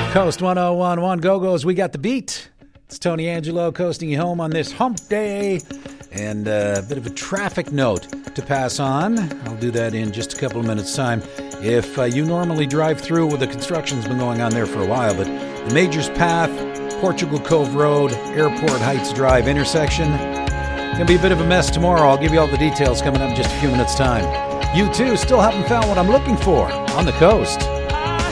Coast 101.1 Go-Go's We Got the Beat. It's Tony Angelo coasting you home on this hump day. And a bit of a traffic note to pass on. I'll do that in just a couple of minutes' time. If you normally drive through, well, the construction's been going on there for a while, but the Majors Path, Portugal Cove Road, Airport Heights Drive intersection, it's going to be a bit of a mess tomorrow. I'll give you all the details coming up in just a few minutes' time. You, too, still haven't found what I'm looking for on the coast.